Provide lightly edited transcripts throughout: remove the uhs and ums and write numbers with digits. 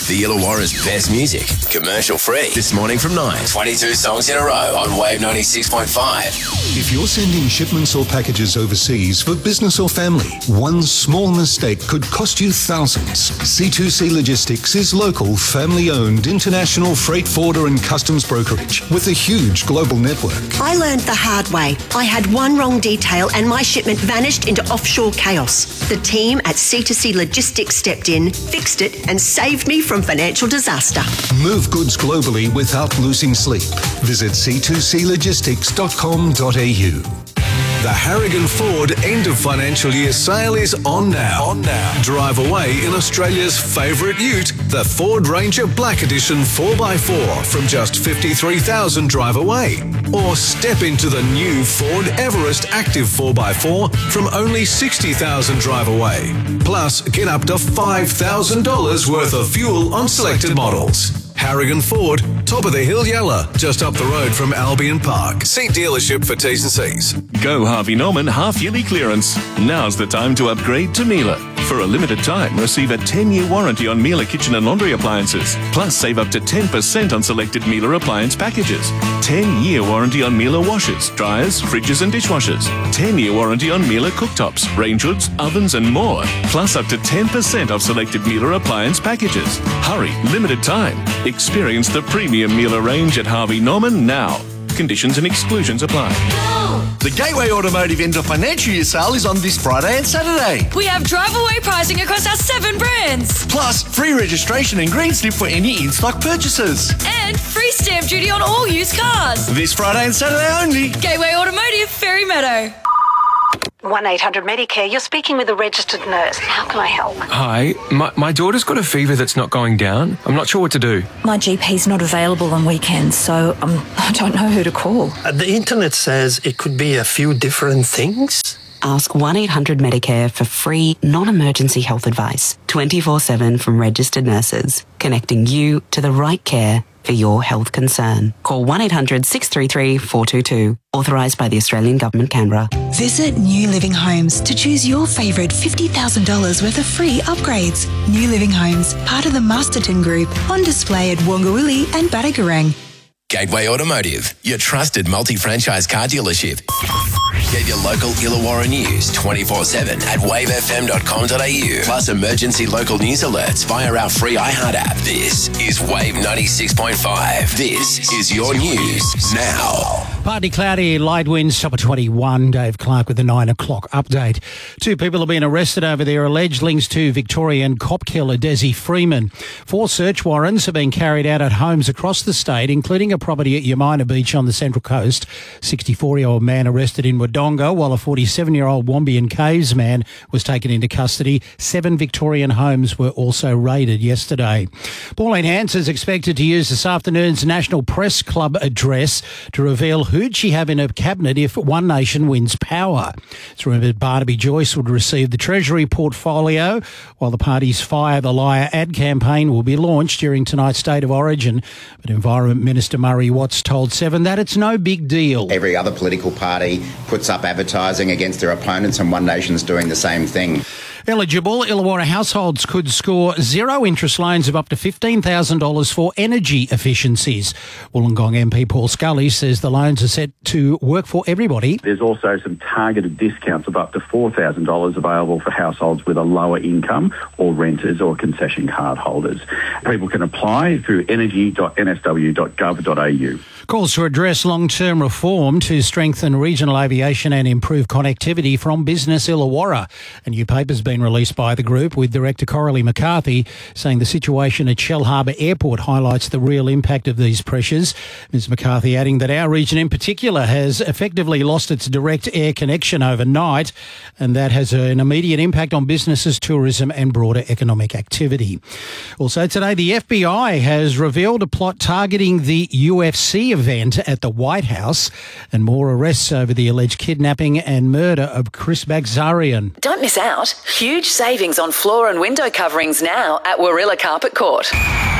The Illawarra's best music, commercial free. This morning from 9. 22 songs in a row on Wave 96.5. If you're sending shipments or packages overseas for business or family, one small mistake could cost you thousands. C2C Logistics is local, family-owned, international freight forwarder and customs brokerage with a huge global network. I learned the hard way. I had one wrong detail and my shipment vanished into offshore chaos. The team at C2C Logistics stepped in, fixed it and saved me from financial disaster. Move goods globally without losing sleep. Visit c2clogistics.com.au. The Harrigan Ford end of financial year sale is on now. Drive away in Australia's favourite ute, the Ford Ranger Black Edition 4x4 from just $53,000 drive away. Or step into the new Ford Everest Active 4x4 from only $60,000 drive away. Plus, get up to $5,000 worth of fuel on selected models. Harrigan Ford, top of the hill Yalla, just up the road from Albion Park. See dealership for T's and C's. Go Harvey Norman half-yearly clearance. Now's the time to upgrade to Miele. For a limited time, receive a 10-year warranty on Miele kitchen and laundry appliances. Plus, save up to 10% on selected Miele appliance packages. 10-year warranty on Miele washers, dryers, fridges and dishwashers. 10-year warranty on Miele cooktops, range hoods, ovens and more. Plus, up to 10% off selected Miele appliance packages. Hurry, limited time. Experience the premium Miele range at Harvey Norman now. Conditions and exclusions apply. The Gateway Automotive end of financial year sale is on this Friday and Saturday. We have drive-away pricing across our 7 brands. Plus, free registration and green slip for any in-stock purchases. And free stamp duty on all used cars. This Friday and Saturday only. Gateway Automotive, Ferry Meadow. 1-800-Medicare, you're speaking with a registered nurse. How can I help? Hi, my daughter's got a fever that's not going down. I'm not sure what to do. My GP's not available on weekends, so I don't know who to call. The internet says it could be a few different things. Ask 1-800-Medicare for free, non-emergency health advice, 24/7 from registered nurses, connecting you to the right care for your health concern. Call 1-800-633-422. Authorised by the Australian Government, Canberra. Visit New Living Homes to choose your favourite $50,000 worth of free upgrades. New Living Homes, part of the Masterton Group, on display at Wongawilli and Batagorang. Gateway Automotive, your trusted multi-franchise car dealership. Get your local Illawarra news 24/7 at wavefm.com.au. Plus emergency local news alerts via our free iHeart app. This is Wave 96.5. This is your news now. Partly cloudy, light winds, top of 21. Dave Clark with the 9 o'clock update. 2 people have been arrested over their alleged links to Victorian cop killer Desi Freeman. 4 search warrants have been carried out at homes across the state, including a property at Yamina Beach on the Central Coast. 64-year-old man arrested in Wodonga, while a 47-year-old Wombian Caves man was taken into custody. 7 Victorian homes were also raided yesterday. Pauline Hanson is expected to use this afternoon's National Press Club address to reveal who'd she have in her cabinet if One Nation wins power. It's rumoured Barnaby Joyce would receive the Treasury portfolio, while the party's Fire the Liar ad campaign will be launched during tonight's State of Origin. But Environment Minister Murray Watts told Seven that it's no big deal. Every other political party puts up advertising against their opponents, and One Nation's doing the same thing. Eligible Illawarra households could score zero interest loans of up to $15,000 for energy efficiencies. Wollongong MP Paul Scully says the loans are set to work for everybody. There's also some targeted discounts of up to $4,000 available for households with a lower income or renters or concession card holders. People can apply through energy.nsw.gov.au. Calls to address long-term reform to strengthen regional aviation and improve connectivity from Business Illawarra. A new paper's been released by the group, with Director Coralie McCarthy saying the situation at Shell Harbour Airport highlights the real impact of these pressures. Ms McCarthy adding that our region in particular has effectively lost its direct air connection overnight, and that has an immediate impact on businesses, tourism and broader economic activity. Also today, the FBI has revealed a plot targeting the UFC event at the White House, and more arrests over the alleged kidnapping and murder of Chris Bagzarian. Don't miss out. Huge savings on floor and window coverings now at Warilla Carpet Court.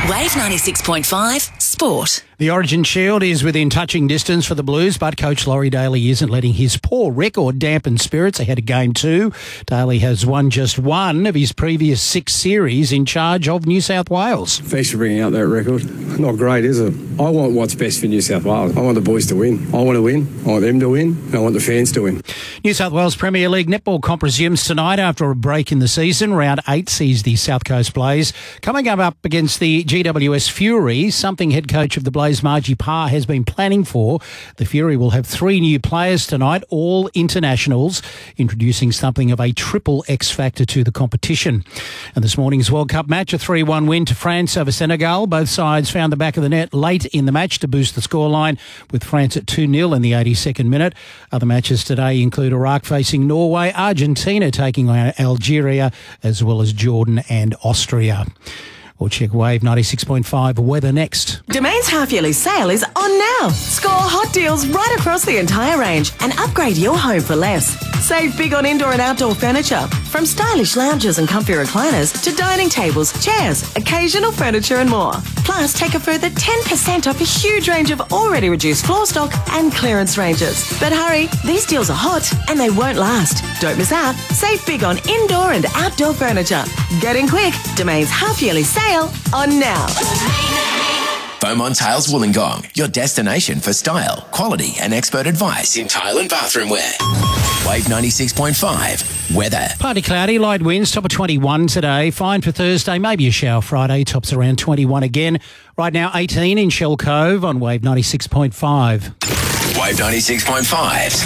Wave 96.5 Sport. The Origin Shield is within touching distance for the Blues, but coach Laurie Daly isn't letting his poor record dampen spirits ahead of Game 2. Daly has won just one of his previous 6 series in charge of New South Wales. Thanks for bringing out that record. Not great, is it? I want what's best for New South Wales. I want the boys to win. I want to win. I want them to win. And I want the fans to win. New South Wales Premier League netball comp resumes tonight after a break in the season. Round 8 sees the South Coast Blaze coming up against the GWS Fury, something head coach of the Blaze Margie Parr has been planning for. The Fury will have 3 new players tonight, all internationals, introducing something of a triple X factor to the competition. And this morning's World Cup match, a 3-1 win to France over Senegal. Both sides found the back of the net late in the match to boost the scoreline, with France at 2-0 in the 82nd minute. Other matches today include Iraq facing Norway, Argentina taking on Algeria, as well as Jordan and Austria. We'll check Wave 96.5 weather next. Domain's half-yearly sale is on now. Score hot deals right across the entire range and upgrade your home for less. Save big on indoor and outdoor furniture, from stylish lounges and comfy recliners to dining tables, chairs, occasional furniture and more. Plus, take a further 10% off a huge range of already reduced floor stock and clearance ranges. But hurry, these deals are hot and they won't last. Don't miss out. Save big on indoor and outdoor furniture. Get in quick. Domain's half-yearly sale on now. Beaumont Tiles Wollongong, your destination for style, quality and expert advice in tile and bathroom wear. Wave 96.5 weather. Partly cloudy, light winds, top of 21 today. Fine for Thursday, maybe a shower Friday, tops around 21 again. Right now 18 in Shell Cove on Wave 96.5. Wave 96.5.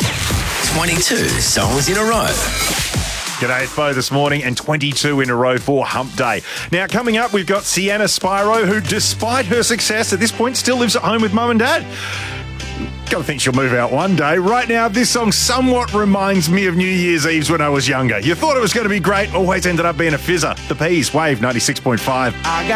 22 songs in a row. G'day, it's Bo this morning, and 22 in a row for Hump Day. Now, coming up, we've got Sienna Spiro, who, despite her success at this point, still lives at home with Mum and Dad. Gotta think she'll move out one day. Right now, this song somewhat reminds me of New Year's Eves when I was younger. You thought it was going to be great, always ended up being a fizzer. The Peas, Wave 96.5. I got